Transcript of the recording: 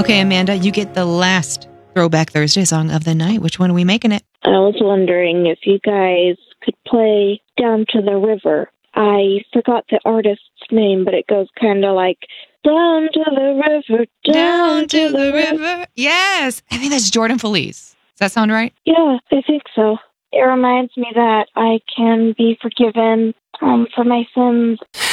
Okay, Amanda, you get the last Throwback Thursday song of the night. Which one are we making it? I was wondering if you guys could play Down to the River. I forgot the artist's name, but it goes kind of like, down to the river, down to the river. Yes. I think that's Jordan Feliz. Does that sound right? Yeah, I think so. It reminds me that I can be forgiven for my sins.